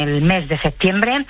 el mes de septiembre.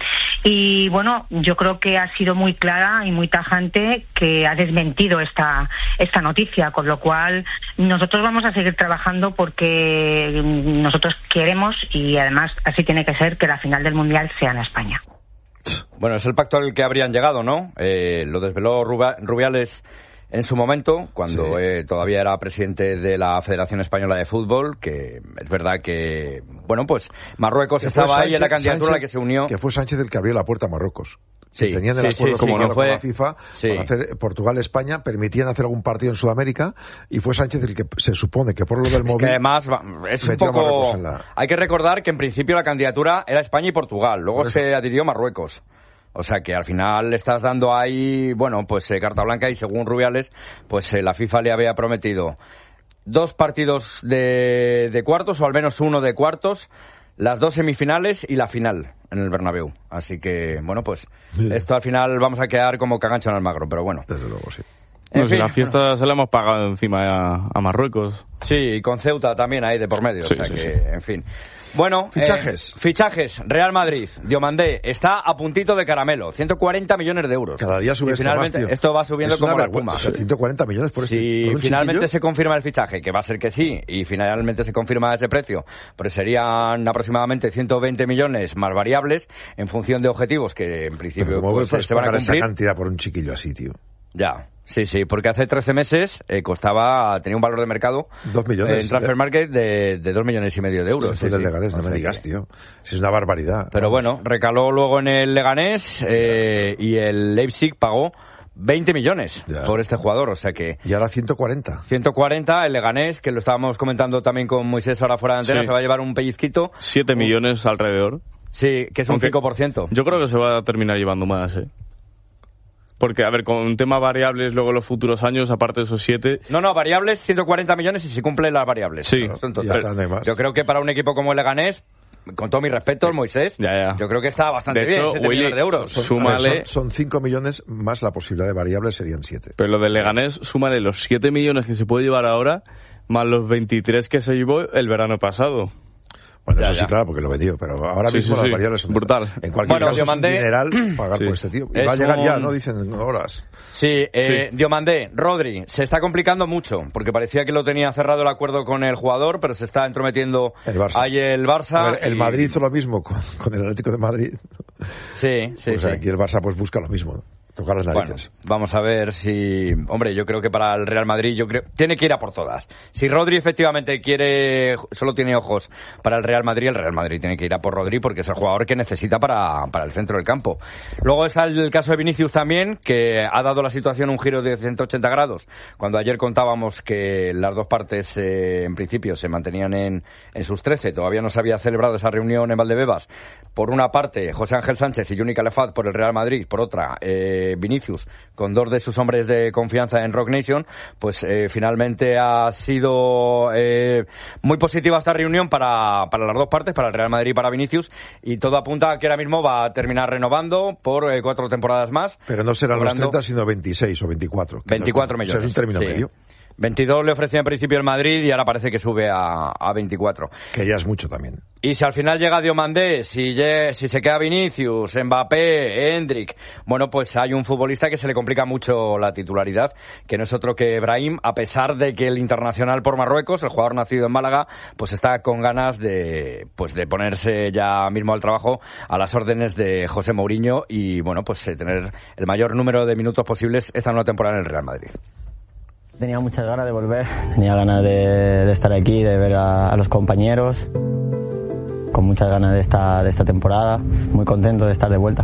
Y bueno, yo creo que ha sido muy clara y muy tajante que ha desmentido esta noticia, con lo cual nosotros vamos a seguir trabajando porque nosotros queremos, y además así tiene que ser, que la final del Mundial sea en España. Bueno, es el pacto al que habrían llegado, ¿no? Lo desveló Rubiales en su momento, cuando todavía era presidente de la Federación Española de Fútbol, que es verdad que, bueno, pues Marruecos estaba ahí en la candidatura a la que se unió. Que fue Sánchez el que abrió la puerta a Marruecos. Sí, tenían el acuerdo con la FIFA para hacer Portugal-España, permitían hacer algún partido en Sudamérica, y fue Sánchez el que se supone que por lo del móvil... que además es un poco... Hay que recordar que en principio la candidatura era España y Portugal, luego se adhirió Marruecos. O sea que al final le estás dando ahí, bueno, pues carta blanca, y según Rubiales, pues la FIFA le había prometido 2 partidos de cuartos, o al menos uno de cuartos, las 2 semifinales y la final en el Bernabéu. Así que, bueno, pues esto al final vamos a quedar como cagancho en Almagro, pero bueno. Desde luego, sí. No, si la fiesta se la hemos pagado encima a Marruecos. Sí, y con Ceuta también ahí de por medio, sí, o sea sí, que, sí. en fin. Bueno, fichajes. Real Madrid, Diomandé, está a puntito de caramelo, 140 millones de euros. Cada día sube finalmente más, tío. Esto va subiendo como la espuma. O sea, 140 millones por Si finalmente se confirma el fichaje, que va a ser que sí, y finalmente se confirma ese precio, pues serían aproximadamente 120 millones más variables en función de objetivos que en principio pues, se van a cumplir. Esa cantidad por un chiquillo así, tío. Ya, sí, porque hace 13 meses tenía un valor de mercado 2 millones en Transfer Market de 2,5 millones de euros. Después del Leganés, no me digas, tío. Si es una barbaridad. Pero bueno, recaló luego en el Leganés y el Leipzig pagó 20 millones por este jugador, o sea que... Y ahora 140. 140, el Leganés, que lo estábamos comentando también con Moisés ahora fuera de antena, se va a llevar un pellizquito. 7 millones alrededor. Sí, que es un 5%. Yo creo que se va a terminar llevando más, Porque, a ver, con tema variables, luego los futuros años, aparte de esos 7... No, variables, 140 millones y se cumplen las variables. Sí. Entonces, yo creo que para un equipo como el Leganés, con todo mi respeto, Moisés, yo creo que está bastante bien, 7 millones de euros. Súmale... Son 5 millones más la posibilidad de variables, serían 7. Pero lo del Leganés, súmale los 7 millones que se puede llevar ahora, más los 23 que se llevó el verano pasado. Bueno, eso sí, claro, porque lo vendió, pero ahora mismo las variables son brutal. En cualquier caso, es un dineral pagar por este tío. Y va a llegar ya, ¿no? Dicen horas. Sí, Diomandé, Rodri, se está complicando mucho, porque parecía que lo tenía cerrado el acuerdo con el jugador, pero se está entrometiendo ahí el Barça. A ver, el Madrid hizo lo mismo con el Atlético de Madrid. Sí. Pues aquí el Barça pues busca lo mismo, tocar las narices. Bueno, vamos a ver si... Hombre, yo creo que para el Real Madrid, tiene que ir a por todas. Si Rodri efectivamente solo tiene ojos para el Real Madrid tiene que ir a por Rodri porque es el jugador que necesita para el centro del campo. Luego está el caso de Vinicius también, que ha dado la situación un giro de 180 grados. Cuando ayer contábamos que las dos partes, en principio, se mantenían en sus 13, todavía no se había celebrado esa reunión en Valdebebas. Por una parte, José Ángel Sánchez y Juni Calafat por el Real Madrid, por otra, Vinicius, con 2 de sus hombres de confianza en Rock Nation, pues finalmente ha sido muy positiva esta reunión para las dos partes, para el Real Madrid y para Vinicius, y todo apunta a que ahora mismo va a terminar renovando por 4 temporadas más. Pero no serán los 30, sino 26 o 24. 24 millones. O sea, es un término medio. 22 le ofrecía en principio el Madrid y ahora parece que sube a 24. Que ya es mucho también. Y si al final llega Diomandé, si se queda Vinicius, Mbappé, Endrick, bueno, pues hay un futbolista que se le complica mucho la titularidad, que no es otro que Brahim, a pesar de que el internacional por Marruecos, el jugador nacido en Málaga, pues está con ganas de ponerse ya mismo al trabajo a las órdenes de José Mourinho y, bueno, pues tener el mayor número de minutos posibles esta nueva temporada en el Real Madrid. Tenía muchas ganas de volver, tenía ganas de estar aquí, de ver a los compañeros, con muchas ganas de esta temporada, muy contento de estar de vuelta.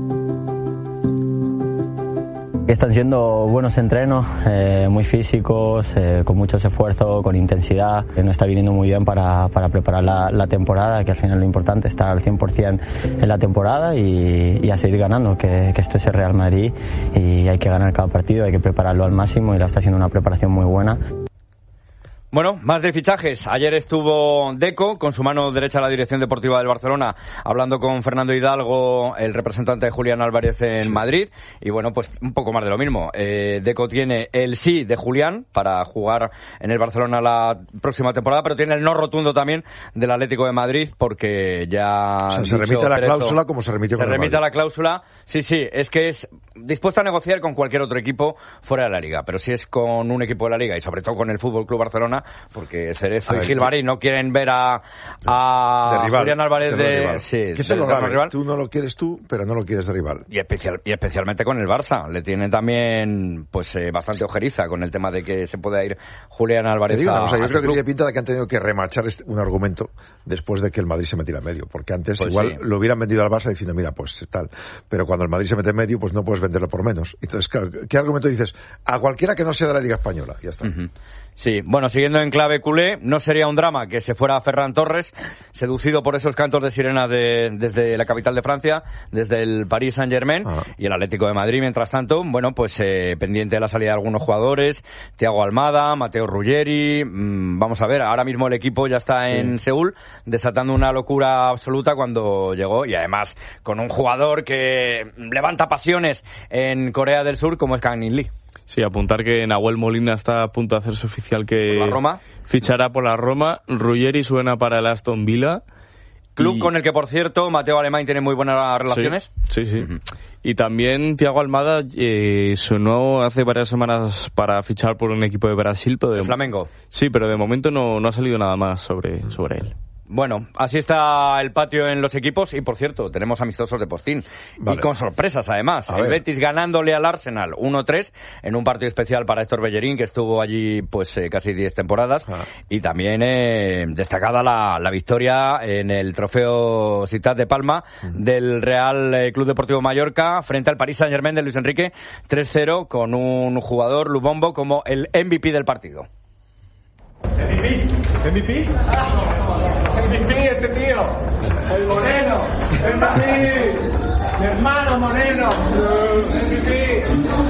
Están siendo buenos entrenos, muy físicos, con mucho esfuerzo, con intensidad. Nos está viniendo muy bien para preparar la temporada, que al final lo importante es estar al 100% en la temporada y a seguir ganando, que esto es el Real Madrid y hay que ganar cada partido, hay que prepararlo al máximo y la está haciendo una preparación muy buena. Bueno, más de fichajes. Ayer estuvo Deco con su mano derecha a la dirección deportiva del Barcelona hablando con Fernando Hidalgo, el representante de Julián Álvarez en Madrid. Y bueno, pues un poco más de lo mismo. Deco tiene el sí de Julián para jugar en el Barcelona la próxima temporada, pero tiene el no rotundo también del Atlético de Madrid porque ya... O sea, se remite a la cláusula como se remitió con el Madrid. Se remite a la cláusula, sí, es que es dispuesto a negociar con cualquier otro equipo fuera de la Liga. Pero si es con un equipo de la Liga y sobre todo con el Fútbol Club Barcelona, porque Cerezo y Gilbari no quieren ver a Julián Álvarez de... Sí, que se lo rival. Tú no lo quieres pero no lo quieres de rival. Y especialmente con el Barça. Le tiene también pues bastante ojeriza con el tema de que se pueda ir Julián Álvarez yo creo que tiene pinta de que han tenido que remachar un argumento después de que el Madrid se metiera en medio. Porque antes pues igual lo hubieran vendido al Barça diciendo, mira, pues tal. Pero cuando el Madrid se mete en medio, pues no puedes venderlo por menos. Entonces, claro, ¿qué argumento dices? A cualquiera que no sea de la Liga Española. Ya está. Uh-huh. Sí, bueno, siguiendo en clave culé, no sería un drama que se fuera Ferran Torres, seducido por esos cantos de sirena desde la capital de Francia, desde el Paris Saint-Germain y el Atlético de Madrid. Mientras tanto, bueno, pues pendiente de la salida de algunos jugadores, Thiago Almada, Mateo Ruggeri, vamos a ver, ahora mismo el equipo ya está en Seúl, desatando una locura absoluta cuando llegó, y además con un jugador que levanta pasiones en Corea del Sur como es Kang In Lee. Sí, apuntar que Nahuel Molina está a punto de hacerse oficial que ¿por la Roma? Fichará por la Roma. Ruggeri suena para el Aston Villa. Club con el que, por cierto, Mateo Alemán tiene muy buenas relaciones. Sí. Uh-huh. Y también Thiago Almada sonó hace varias semanas para fichar por un equipo de Brasil. Pero ¿El Flamengo? Sí, pero de momento no ha salido nada más sobre él. Bueno, así está el patio en los equipos y, por cierto, tenemos amistosos de postín. Vale. Y con sorpresas, además. El Betis ganándole al Arsenal 1-3 en un partido especial para Héctor Bellerín, que estuvo allí pues casi 10 temporadas. Y también destacada la victoria en el trofeo Ciutat de Palma del Real Club Deportivo Mallorca frente al Paris Saint-Germain de Luis Enrique 3-0 con un jugador, Lubombo, como el MVP del partido. MVP este tío, el Moreno, MVP, mi hermano Moreno, MVP.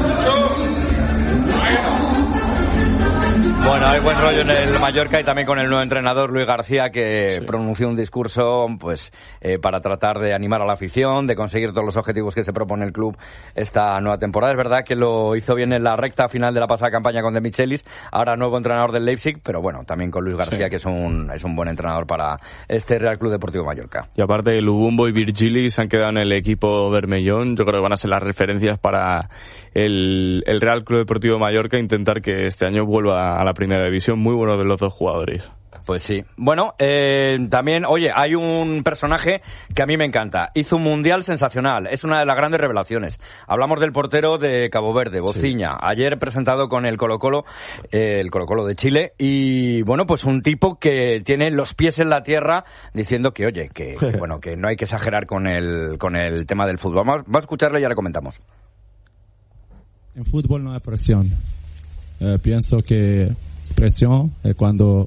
Bueno, hay buen rollo en el Mallorca y también con el nuevo entrenador Luis García, que pronunció un discurso pues para tratar de animar a la afición, de conseguir todos los objetivos que se propone el club esta nueva temporada. Es verdad que lo hizo bien en la recta final de la pasada campaña con De Michelis, ahora nuevo entrenador del Leipzig, pero bueno, también con Luis García, que es un buen entrenador para este Real Club Deportivo Mallorca. Y aparte, Lubumbo y Virgili se han quedado en el equipo Bermellón. Yo creo que van a ser las referencias para el Real Club Deportivo Mallorca, intentar que este año vuelva a la primera división. Muy bueno de los dos jugadores. Pues sí. Bueno, también, oye, hay un personaje que a mí me encanta. Hizo un mundial sensacional. Es una de las grandes revelaciones. Hablamos del portero de Cabo Verde, Bociña. Sí. Ayer presentado con el Colo-Colo de Chile. Y bueno, pues un tipo que tiene los pies en la tierra diciendo que, oye, que bueno, que no hay que exagerar con el tema del fútbol. Vamos a escucharle y ya le comentamos. En fútbol no hay presión. Pienso que presión es cuando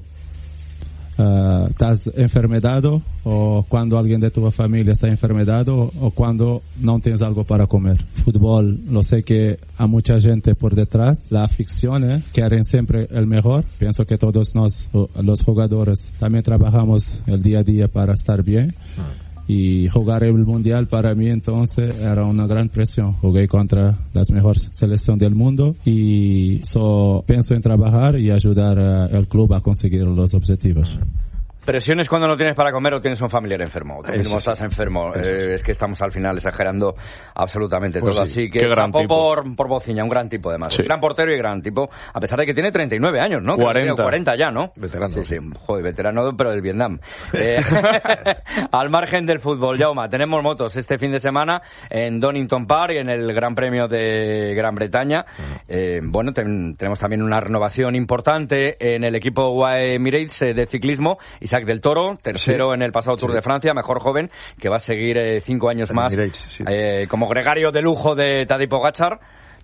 estás enfermedado o cuando alguien de tu familia está enfermedado o cuando no tienes algo para comer. Fútbol, lo sé que hay mucha gente por detrás. Las aficiones quieren siempre el mejor. Pienso que todos los jugadores también trabajamos el día a día para estar bien. Y jugar el mundial para mí entonces era una gran presión. Jugué contra las mejores selecciones del mundo y pienso en trabajar y ayudar al club a conseguir los objetivos. ¿Presiones cuando no tienes para comer o tienes un familiar enfermo? Tú mismo estás enfermo. Es que estamos al final exagerando absolutamente todo. Así que chapó por Bociña, un gran tipo además. Sí. Gran portero y gran tipo, a pesar de que tiene 39 años, ¿no? 40 ya, ¿no? Veterano. Sí. Joder, veterano, pero del Vietnam. Al margen del fútbol, Jaume, tenemos motos este fin de semana en Donington Park, en el Gran Premio de Gran Bretaña. Bueno, tenemos también una renovación importante en el equipo UAE Emirates de ciclismo. Isaac del Toro, tercero en el pasado Tour de Francia, mejor joven, que va a seguir 5 años más como gregario de lujo de Tadej Pogačar.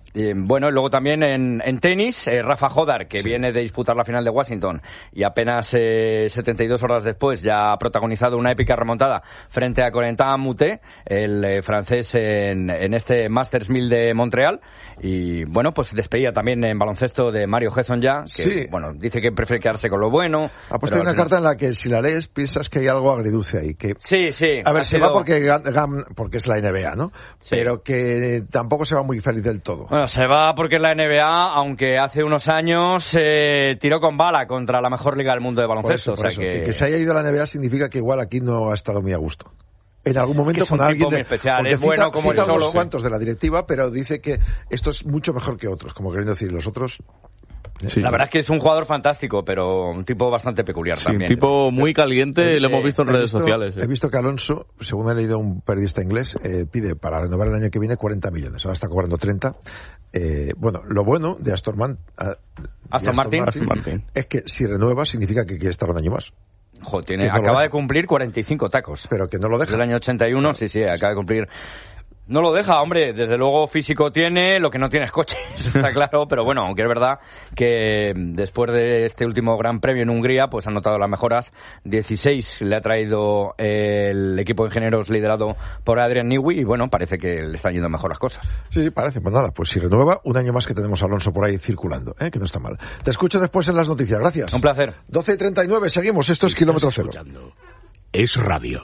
Bueno, y luego también en tenis, Rafa Jodar, que viene de disputar la final de Washington y apenas 72 horas después ya ha protagonizado una épica remontada frente a Corentin Moutet, el francés en este Masters 1000 de Montreal. Y bueno, pues despedida también en baloncesto de Mario Hezon ya, que bueno, dice que prefiere quedarse con lo bueno. Ha puesto una carta en la que si la lees piensas que hay algo agridulce ahí. Que, sí. A ver, se va porque es la NBA, ¿no? Sí. Pero que tampoco se va muy feliz del todo. Bueno, se va porque es la NBA, aunque hace unos años tiró con bala contra la mejor liga del mundo de baloncesto. Por eso. Que se haya ido a la NBA significa que igual aquí no ha estado muy a gusto. En algún momento con alguien muy especial, es bueno como cita unos cuantos de la directiva, pero dice que esto es mucho mejor que otros, como queriendo decir los otros. Sí. La verdad es que es un jugador fantástico, pero un tipo bastante peculiar también. Un tipo muy caliente, lo hemos visto en redes sociales. He visto que Alonso, según he leído un periodista inglés, pide para renovar el año que viene 40 millones. Ahora está cobrando 30. Bueno, lo bueno de Aston Martin es que si renueva significa que quiere estar un año más. Acaba de cumplir 45 tacos. Pero que no lo deja. Del año 81, sí, acaba de cumplir. No lo deja, hombre, desde luego físico tiene, lo que no tiene es coche, está claro, pero bueno, aunque es verdad que después de este último Gran Premio en Hungría, pues han notado las mejoras. 16 le ha traído el equipo de ingenieros liderado por Adrian Newey y bueno, parece que le están yendo mejor las cosas. Sí, parece, pues nada, pues si renueva, un año más que tenemos a Alonso por ahí circulando, que no está mal. Te escucho después en las noticias, gracias. Un placer. 12:39, seguimos, esto es Kilómetro Cero. Es radio.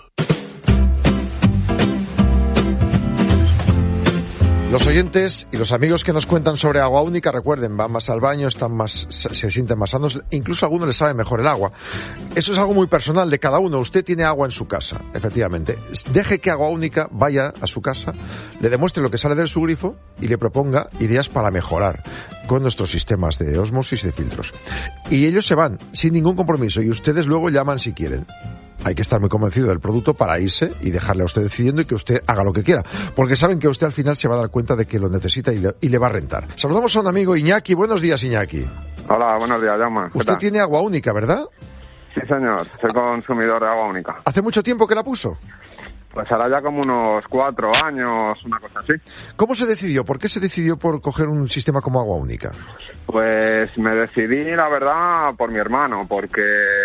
Los oyentes y los amigos que nos cuentan sobre agua única, recuerden, van más al baño, se sienten más sanos, incluso a algunos les sabe mejor el agua. Eso es algo muy personal de cada uno. Usted tiene agua en su casa, efectivamente. Deje que Agua Única vaya a su casa, le demuestre lo que sale de su grifo y le proponga ideas para mejorar con nuestros sistemas de ósmosis y de filtros. Y ellos se van sin ningún compromiso y ustedes luego llaman si quieren. Hay que estar muy convencido del producto para irse y dejarle a usted decidiendo y que usted haga lo que quiera, porque saben que usted al final se va a dar cuenta de que lo necesita y le va a rentar. Saludamos a un amigo, Iñaki. Buenos días, Iñaki. Hola, buenos días, Jaume. Usted tiene Agua Única, ¿verdad? Sí, señor. Soy consumidor de Agua Única. ¿Hace mucho tiempo que la puso? Pues hará ya como unos 4 años, una cosa así. ¿Cómo se decidió? ¿Por qué se decidió por coger un sistema como Agua Única? Pues me decidí, la verdad, por mi hermano, porque...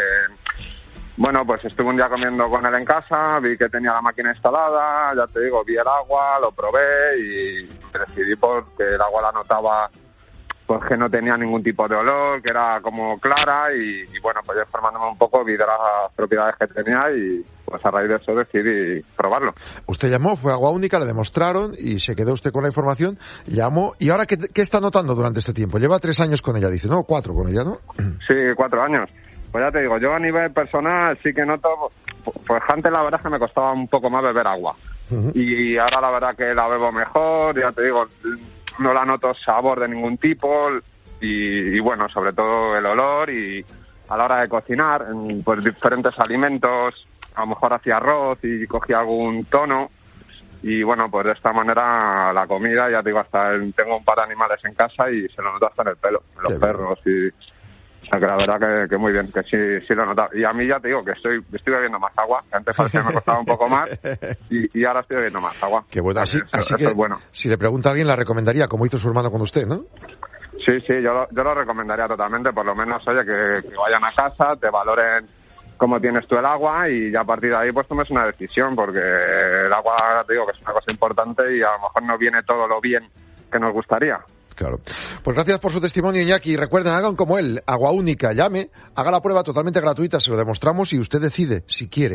Bueno, pues estuve un día comiendo con él en casa, vi que tenía la máquina instalada, ya te digo, vi el agua, lo probé y decidí porque el agua la notaba pues que no tenía ningún tipo de olor, que era como clara y bueno, pues yo informándome un poco vi de las propiedades que tenía y pues a raíz de eso decidí probarlo. Usted llamó, fue Agua Única, le demostraron y se quedó usted con la información, llamó y ahora ¿qué está notando durante este tiempo? Lleva 3 años con ella, dice, ¿no? 4 con ella, ¿no? Sí, 4 años. Pues ya te digo, yo a nivel personal sí que noto, pues antes la verdad es que me costaba un poco más beber agua. Uh-huh. Y ahora la verdad que la bebo mejor, ya te digo, no la noto sabor de ningún tipo y bueno, sobre todo el olor y a la hora de cocinar, pues diferentes alimentos, a lo mejor hacía arroz y cogía algún tono y bueno, pues de esta manera la comida, ya te digo, tengo un par de animales en casa y se lo noto hasta en el pelo, en los perros y... O sea, que la verdad que muy bien, que sí lo he notado. Y a mí ya te digo que estoy bebiendo más agua, que antes parecía que me costaba un poco más y ahora estoy bebiendo más agua. Qué bueno, así que es bueno. Si le pregunta a alguien la recomendaría, como hizo su hermano con usted, ¿no? Sí, yo lo recomendaría totalmente, por lo menos, oye, que vayan a casa, te valoren cómo tienes tú el agua y ya a partir de ahí pues tomes una decisión, porque el agua, te digo, que es una cosa importante y a lo mejor no viene todo lo bien que nos gustaría. Claro. Pues gracias por su testimonio, Iñaki. Recuerden, hagan como él, Agua Única, llame, haga la prueba totalmente gratuita, se lo demostramos y usted decide si quiere.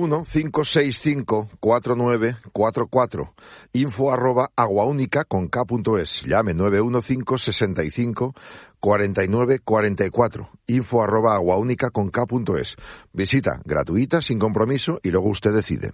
915654944, info@aguaunica.es. Llame 915654944, info@aguaunica.es. Visita gratuita, sin compromiso y luego usted decide.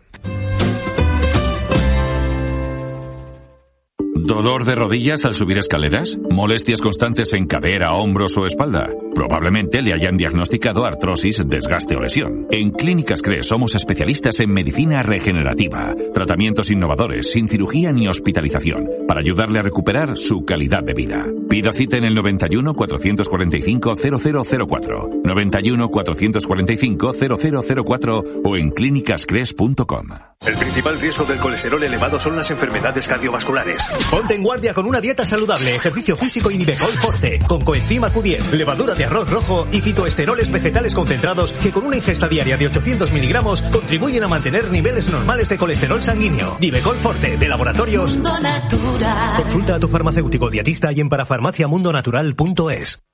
¿Dolor de rodillas al subir escaleras? ¿Molestias constantes en cadera, hombros o espalda? Probablemente le hayan diagnosticado artrosis, desgaste o lesión. En Clínicas CRES somos especialistas en medicina regenerativa, tratamientos innovadores, sin cirugía ni hospitalización, para ayudarle a recuperar su calidad de vida. Pida cita en el 91 445 0004, 91 445 0004 o en clínicascres.com. El principal riesgo del colesterol elevado son las enfermedades cardiovasculares. Ponte en guardia con una dieta saludable, ejercicio físico y Nivecol Forte, con coenzima Q10, levadura de arroz rojo y fitoesteroles vegetales concentrados que con una ingesta diaria de 800 miligramos contribuyen a mantener niveles normales de colesterol sanguíneo. Nivecol Forte, de Laboratorios Mundo Natural. Consulta a tu farmacéutico dietista y en parafarmaciamundonatural.es.